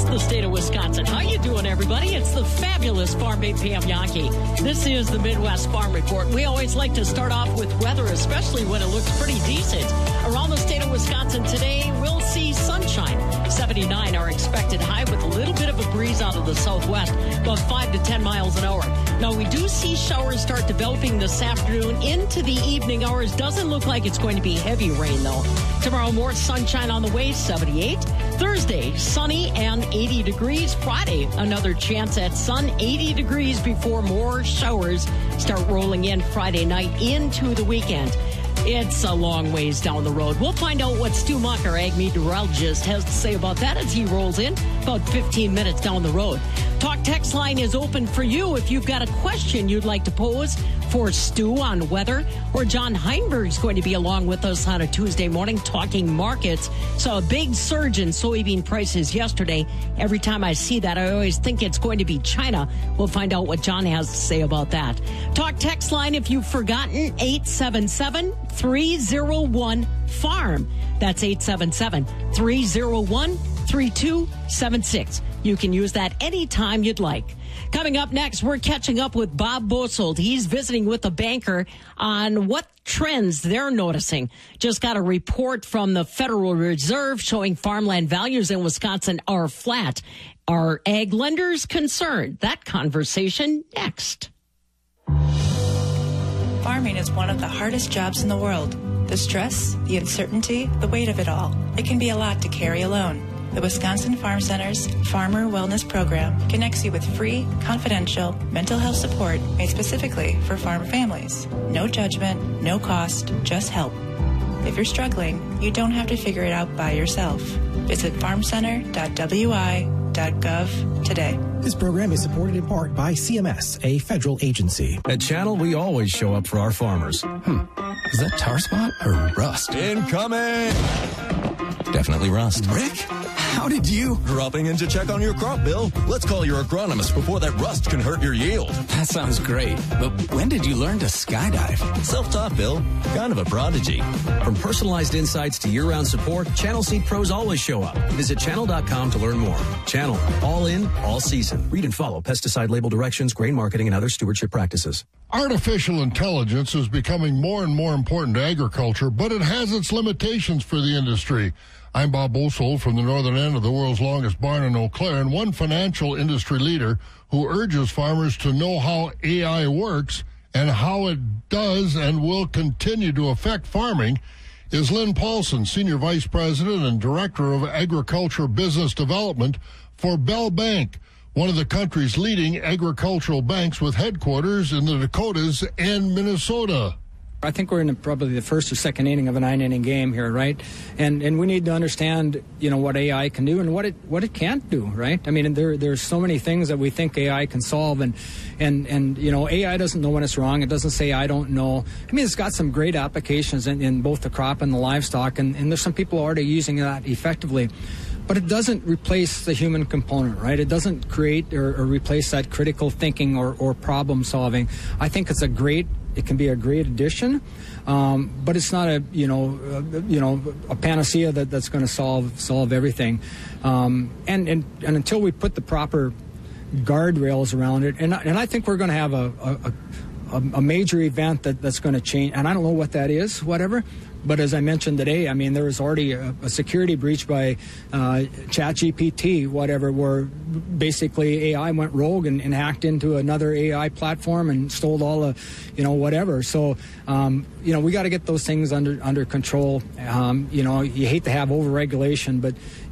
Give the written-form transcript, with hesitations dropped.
the state of Wisconsin. How you doing, everybody? It's the fabulous Farm Babe Pam Yankee. This is the Midwest Farm Report. We always like to start off with weather, especially when it looks pretty decent. Around the state of Wisconsin today, we'll see sunshine. 79 our expected high with a little bit of a breeze out of the southwest, about 5 to 10 miles an hour. Now, we do see showers start developing this afternoon into the evening hours. Doesn't look like it's going to be heavy rain, though. Tomorrow, more sunshine on the way, 78. Thursday, sunny and 80 degrees. Friday, another chance at sun, 80 degrees before more showers start rolling in Friday night into the weekend. It's a long ways down the road. We'll find out what Stu Muck, our ag meteorologist, has to say about that as he rolls in about 15 minutes down the road. Talk text line is open for you if you've got a question you'd like to pose for Stu on weather, or John Heinberg's going to be along with us on a Tuesday morning talking markets. Saw a big surge in soybean prices yesterday. Every time I see that, I always think it's going to be China. We'll find out what John has to say about that. Talk text line if you've forgotten, 877-301-FARM. That's 877-301-3276. You can use that anytime you'd like. Coming up next, we're catching up with Bob Bosold. He's visiting with a banker on what trends they're noticing. Just got a report from the Federal Reserve showing farmland values in Wisconsin are flat. Are ag lenders concerned? That conversation next. Farming is one of the hardest jobs in the world. The stress, the uncertainty, the weight of it all. It can be a lot to carry alone. The Wisconsin Farm Center's Farmer Wellness Program connects you with free, confidential mental health support made specifically for farm families. No judgment, no cost, just help. If you're struggling, you don't have to figure it out by yourself. Visit farmcenter.wi.gov today. This program is supported in part by CMS, a federal agency. At Channel, we always show up for our farmers. Is that tar spot or rust? Incoming! Definitely rust. Rick, how did you? Dropping in to check on your crop, Bill. Let's call your agronomist before that rust can hurt your yield. That sounds great. But when did you learn to skydive? Self-taught, Bill. Kind of a prodigy. From personalized insights to year-round support, Channel Seed Pros always show up. Visit channel.com to learn more. Channel. All in, all season. Read and follow pesticide label directions, grain marketing, and other stewardship practices. Artificial intelligence is becoming more and more important to agriculture, but it has its limitations for the industry. I'm Bob Bosold from the northern end of the world's longest barn in Eau Claire, and one financial industry leader who urges farmers to know how AI works and how it does and will continue to affect farming is Lynn Paulson, Senior Vice President and Director of Agriculture Business Development for Bell Bank, one of the country's leading agricultural banks with headquarters in the Dakotas and Minnesota. I think we're in probably the first or second inning of a 9-inning game here, right? And we need to understand, what AI can do and what it can't do, right? I mean, there's so many things that we think AI can solve, and AI doesn't know when it's wrong. It doesn't say I don't know. I mean, it's got some great applications in both the crop and the livestock, and there's some people already using that effectively. But it doesn't replace the human component, right? It doesn't create or replace that critical thinking or problem solving. I think it can be a great addition, but it's not a panacea that's going to solve everything. And until we put the proper guardrails around it, and I think we're going to have a major event that's going to change, and I don't know what that is, whatever. But as I mentioned today, I mean, there was already a security breach by ChatGPT, whatever, where basically AI went rogue and hacked into another AI platform and stole all the, whatever. So, we got to get those things under control. You hate to have overregulation, but